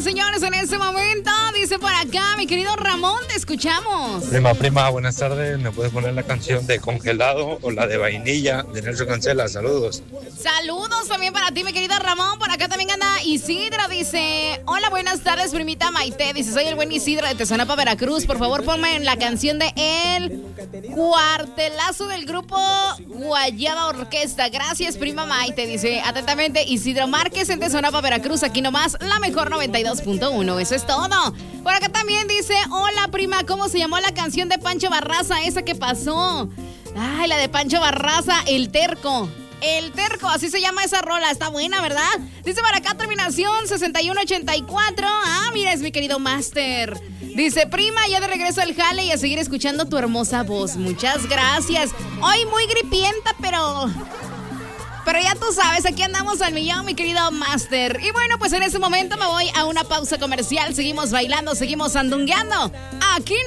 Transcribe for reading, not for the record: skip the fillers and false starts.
señores, en este momento. Dice por acá, mi querido Ramón, te escuchamos. Prima, buenas tardes. ¿Me puedes poner la canción de Congelado o la de Vainilla de Nelson Cancela? Saludos. Saludos también para ti, mi querido Ramón. Por acá también anda Isidro. Dice, hola, buenas tardes, primita Maite. Dice, soy el buen Isidro de Tezonapa, Veracruz. Por favor, ponme en la canción de El Cuartelazo del grupo Guayaba Orquesta. Gracias, prima Maite. Dice, atentamente, Isidro Márquez en Tezonapa, Veracruz. Aquí nomás, la mejor 92.1. Eso es todo. Por acá también dice, hola, prima, ¿cómo se llamó la canción de Pancho Barraza? Esa que pasó. Ay, la de Pancho Barraza, El Terco. El Terco, así se llama esa rola. Está buena, ¿verdad? Dice por acá, terminación 6184. Ah, mira, es mi querido Master. Dice, prima, ya de regreso al jale y a seguir escuchando tu hermosa voz. Muchas gracias. Hoy muy gripienta, pero ya tú sabes, aquí andamos al millón, mi querido Master. Y bueno, pues en este momento me voy a una pausa comercial. Seguimos bailando, seguimos andungueando. Aquí